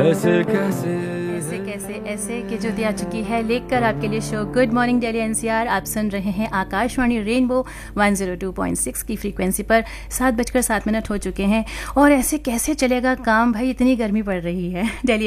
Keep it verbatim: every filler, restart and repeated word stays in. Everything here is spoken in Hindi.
ऐसे कैसे ऐसे कैसे ऐसे के ज्योति आ चुकी है लेकर आपके लिए show good morning Delhi NCR. आप सुन रहे हैं Akashvani rainbow one zero two point six की फ्रीक्वेंसी पर। सात बजकर सात मिनट हो चुके हैं और ऐसे कैसे चलेगा काम भाई, इतनी गर्मी पड़ रही है। दिल्ली